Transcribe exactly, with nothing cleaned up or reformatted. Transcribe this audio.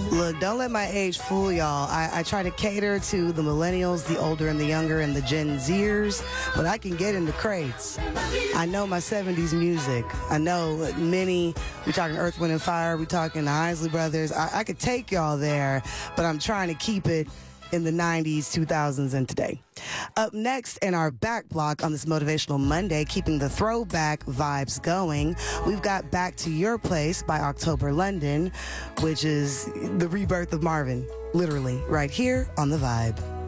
Look, don't let my age fool y'all. I, I try to cater to the millennials, the older and the younger, and the Gen Zers, but I can get into crates. I know my seventies music. I know many, we talking Earth, Wind, and Fire, we talking the Isley Brothers. I, I could take y'all there, but I'm trying to keep it in the nineties, two thousands, and today. Up next in our back block on this Motivational Monday, keeping the throwback vibes going, we've got Back to Your Place by October London, which is the rebirth of Marvin, literally, right here on The Vibe.